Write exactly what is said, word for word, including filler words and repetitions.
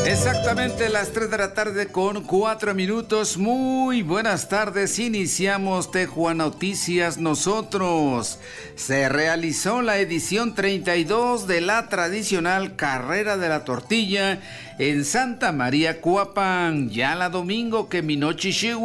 Exactamente las tres de la tarde con cuatro minutos. Muy buenas tardes. Iniciamos Tejuana Noticias nosotros. Se realizó la edición treinta y dos de la tradicional Carrera de la Tortilla en Santa María Cuapan. Ya la domingo que Minochi